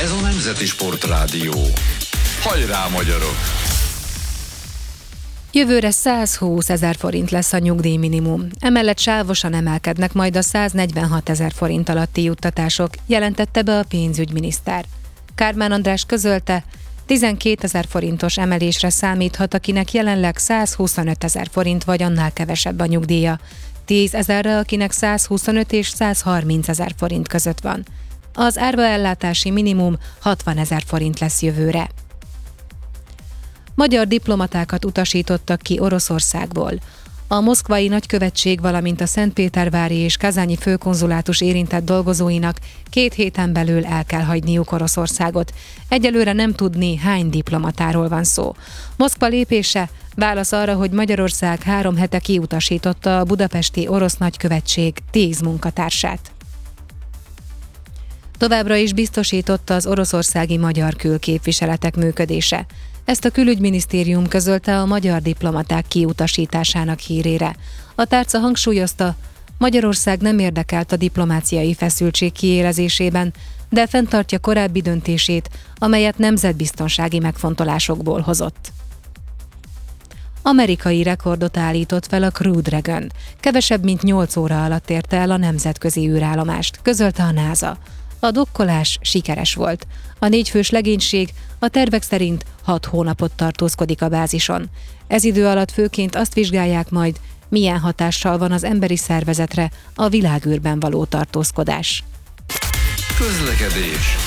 Ez a Nemzeti Sportrádió. Hajrá, magyarok! Jövőre 120 000 forint lesz a nyugdíjminimum. Emellett sávosan emelkednek majd a 146 000 forint alatti juttatások, jelentette be a pénzügyminiszter. Kármán András közölte, 12 000 forintos emelésre számíthat, akinek jelenleg 125 000 forint vagy annál kevesebb a nyugdíja. 10 000-re, akinek 125 és 130 000 forint között van. Az árvaellátási minimum 60 000 forint lesz jövőre. Magyar diplomatákat utasítottak ki Oroszországból. A moszkvai nagykövetség, valamint a szentpétervári és kazányi főkonzulátus érintett dolgozóinak 2 héten belül el kell hagyniuk Oroszországot. Egyelőre nem tudni, hány diplomatáról van szó. Moszkva lépése válasz arra, hogy Magyarország 3 hete kiutasította a budapesti orosz nagykövetség 10 munkatársát. Továbbra is biztosította az oroszországi magyar külképviseletek működése. Ezt a külügyminisztérium közölte a magyar diplomaták kiutasításának hírére. A tárca hangsúlyozta, Magyarország nem érdekelt a diplomáciai feszültség kiélezésében, de fenntartja korábbi döntését, amelyet nemzetbiztonsági megfontolásokból hozott. Amerikai rekordot állított fel a Crew Dragon. Kevesebb mint 8 óra alatt érte el a nemzetközi űrállomást, közölte a NASA. A dokkolás sikeres volt. A 4 fős legénység a tervek szerint 6 hónapot tartózkodik a bázison. Ez idő alatt főként azt vizsgálják majd, milyen hatással van az emberi szervezetre a világűrben való tartózkodás. Közlekedés.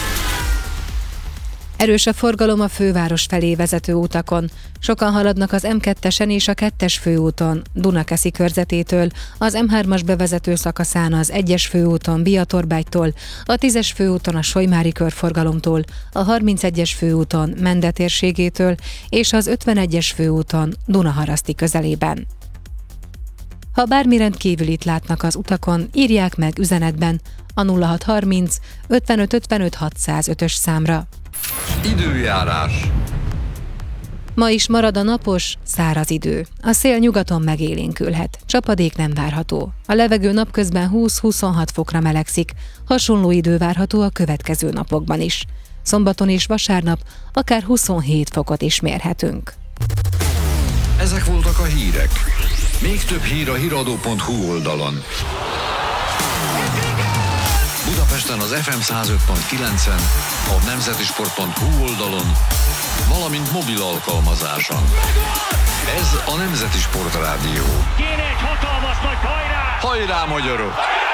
Erős a forgalom a főváros felé vezető utakon. Sokan haladnak az M2-esen és a 2-es főúton, Dunakeszi körzetétől, az M3-as bevezető szakaszán az 1-es főúton Biatorbágytól, a 10-es főúton a Solymári körforgalomtól, a 31-es főúton Mende térségétől és az 51-es főúton Dunaharaszti közelében. Ha bármi rendkívülit látnak az utakon, írják meg üzenetben a 0630 55 55 605-ös számra. Időjárás. Ma is marad a napos, száraz idő. A szél nyugaton megélénkülhet, csapadék nem várható. A levegő napközben 20-26 fokra melegszik, hasonló idő várható a következő napokban is. Szombaton és vasárnap akár 27 fokot is mérhetünk. Ezek voltak a hírek. Még több hír a hiradó.hu oldalon. Budapesten az FM 105.9-en, a nemzetisport.hu oldalon, valamint mobil alkalmazáson. Ez a Nemzeti Sportrádió. Kéne egy hatalmas nagy hajrá! Hajrá, magyarok!